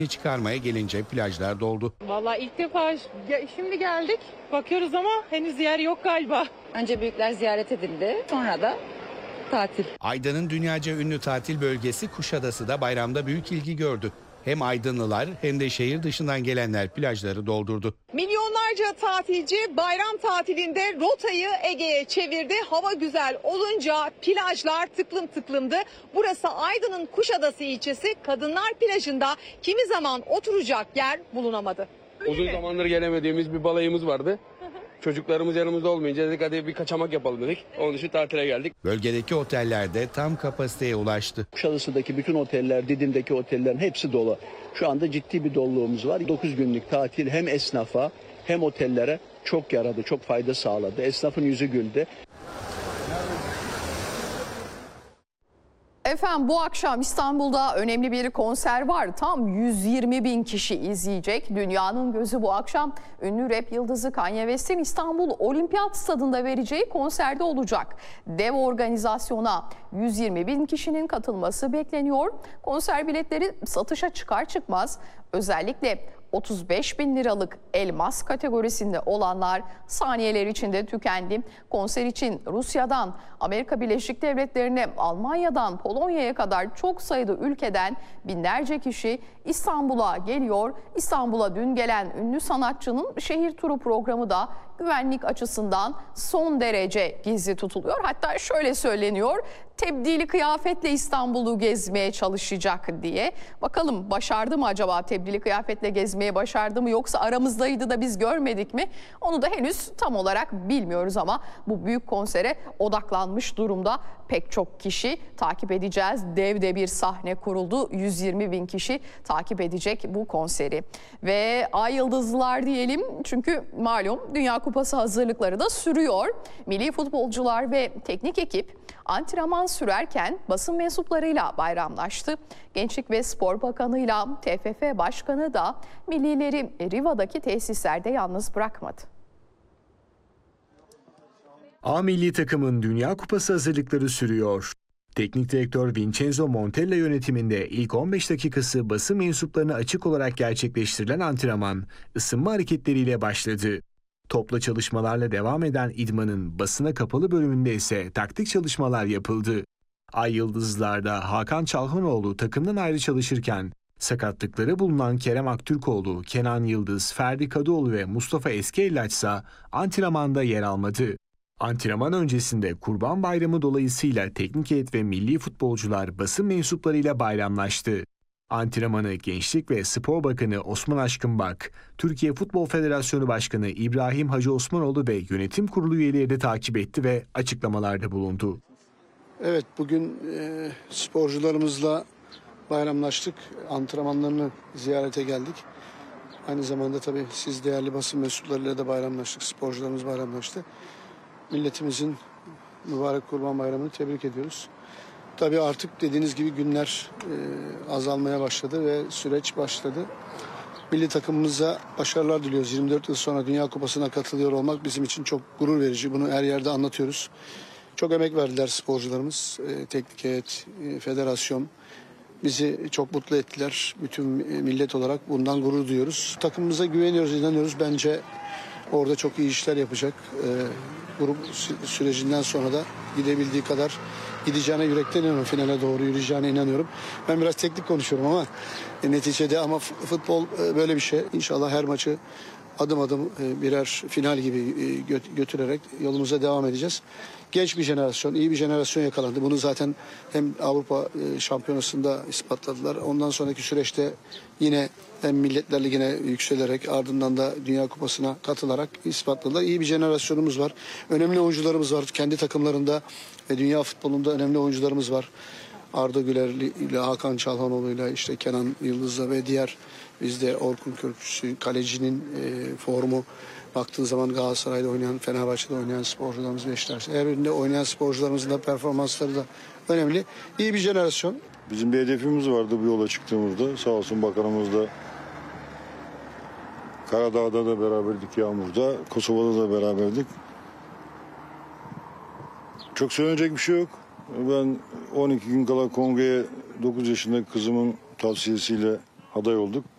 çıkarmaya gelince plajlar doldu. Vallahi ilk defa şimdi geldik. Bakıyoruz ama henüz yer yok galiba. Önce büyükler ziyaret edildi, sonra da tatil. Aydın'ın dünyaca ünlü tatil bölgesi Kuşadası da bayramda büyük ilgi gördü. Hem Aydınlılar hem de şehir dışından gelenler plajları doldurdu. Milyonlarca tatilci bayram tatilinde rotayı Ege'ye çevirdi. Hava güzel olunca plajlar tıklım tıklımdı. Burası Aydın'ın Kuşadası ilçesi. Kadınlar plajında kimi zaman oturacak yer bulunamadı. Uzun zamandır gelemediğimiz bir balayımız vardı. Çocuklarımız yanımızda olmayınca dedik hadi bir kaçamak yapalım dedik. Onun için tatile geldik. Bölgedeki otellerde tam kapasiteye ulaştı. Kuşadası'daki bütün oteller, Didim'deki otellerin hepsi dolu. Şu anda ciddi bir doluluğumuz var. 9 günlük tatil hem esnafa hem otellere çok yaradı, çok fayda sağladı. Esnafın yüzü güldü. Efendim bu akşam İstanbul'da önemli bir konser var. Tam 120 bin kişi izleyecek. Dünyanın gözü bu akşam ünlü rap yıldızı Kanye West'in İstanbul Olimpiyat Stadında vereceği konserde olacak. Dev organizasyona 120 bin kişinin katılması bekleniyor. Konser biletleri satışa çıkar çıkmaz özellikle 35 bin liralık elmas kategorisinde olanlar saniyeler içinde tükendi. Konser için Rusya'dan, Amerika Birleşik Devletleri'ne, Almanya'dan, Polonya'ya kadar çok sayıda ülkeden binlerce kişi İstanbul'a geliyor. İstanbul'a dün gelen ünlü sanatçının şehir turu programı da güvenlik açısından son derece gizli tutuluyor. Hatta şöyle söyleniyor, tebdili kıyafetle İstanbul'u gezmeye çalışacak diye. Bakalım başardı mı acaba, tebdili kıyafetle gezmeye başardı mı, yoksa aramızdaydı da biz görmedik mi? Onu da henüz tam olarak bilmiyoruz ama bu büyük konsere odaklanmış durumda pek çok kişi. Takip edeceğiz. Dev de bir sahne kuruldu. 120 bin kişi takip edecek bu konseri. Ve Ay Yıldızlılar diyelim çünkü malum Dünya Kupası hazırlıkları da sürüyor. Milli futbolcular ve teknik ekip antrenman sürerken basın mensuplarıyla bayramlaştı. Gençlik ve Spor Bakanı'yla TFF Başkanı da millileri Riva'daki tesislerde yalnız bırakmadı. A milli takımın Dünya Kupası hazırlıkları sürüyor. Teknik direktör Vincenzo Montella yönetiminde ilk 15 dakikası basın mensuplarına açık olarak gerçekleştirilen antrenman ısınma hareketleriyle başladı. Topla çalışmalarla devam eden idmanın basına kapalı bölümünde ise taktik çalışmalar yapıldı. Ay Yıldızlar'da Hakan Çalhanoğlu takımdan ayrı çalışırken sakatlıkları bulunan Kerem Aktürkoğlu, Kenan Yıldız, Ferdi Kadıoğlu ve Mustafa Eskiellaç ise antrenmanda yer almadı. Antrenman öncesinde Kurban Bayramı dolayısıyla teknik heyet ve milli futbolcular basın mensuplarıyla bayramlaştı. Antrenmanı Gençlik ve Spor Bakanı Osman Aşkınbak, Türkiye Futbol Federasyonu Başkanı İbrahim Hacı Osmanoğlu ve yönetim kurulu üyeleri de takip etti ve açıklamalarda bulundu. Evet, bugün sporcularımızla bayramlaştık. Antrenmanlarını ziyarete geldik. Aynı zamanda tabii siz değerli basın mensuplarıyla da bayramlaştık. Sporcularımız bayramlaştı. Milletimizin mübarek Kurban Bayramı'nı tebrik ediyoruz. Tabii artık dediğiniz gibi günler azalmaya başladı ve süreç başladı. Milli takımımıza başarılar diliyoruz. 24 yıl sonra Dünya Kupası'na katılıyor olmak bizim için çok gurur verici. Bunu her yerde anlatıyoruz. Çok emek verdiler sporcularımız, teknik heyet, federasyon. Bizi çok mutlu ettiler. Bütün millet olarak bundan gurur duyuyoruz. Takımımıza güveniyoruz, inanıyoruz. Bence orada çok iyi işler yapacak. Grup sürecinden sonra da gidebildiği kadar gideceğine yürekten inanıyorum. Finale doğru yürüyeceğine inanıyorum. Ben biraz teknik konuşuyorum ama neticede ama futbol böyle bir şey. İnşallah her maçı adım adım birer final gibi götürerek yolumuza devam edeceğiz. Genç bir jenerasyon, iyi bir jenerasyon yakalandı. Bunu zaten hem Avrupa Şampiyonası'nda ispatladılar. Ondan sonraki süreçte yine hem Milletler Ligi'ne yükselerek ardından da Dünya Kupası'na katılarak ispatladılar. İyi bir jenerasyonumuz var. Önemli oyuncularımız var. Kendi takımlarında ve dünya futbolunda önemli oyuncularımız var. Arda Güler ile Hakan Çalhanoğlu ile işte Kenan Yıldız'la ve diğer bizde Orkun Kökçü kalecinin formu baktığın zaman Galatasaray'da oynayan, Fenerbahçe'de oynayan sporcularımız, Beşiktaş. Her birinde oynayan sporcularımızın da performansları da önemli. İyi bir jenerasyon. Bizim bir hedefimiz vardı bu yola çıktığımızda. Sağ olsun bakanımız da Karadağ'da da beraberdik, Yağmur'da, Kosova'da da beraberdik. Çok söylenecek bir şey yok. Ben 12 gün kala kongreye 9 yaşındaki kızımın tavsiyesiyle aday olduk.